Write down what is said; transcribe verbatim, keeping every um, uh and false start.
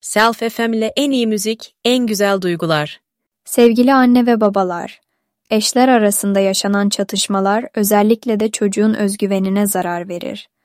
Self F M ile en iyi müzik, en güzel duygular. Sevgili anne ve babalar, eşler arasında yaşanan çatışmalar özellikle de çocuğun özgüvenine zarar verir.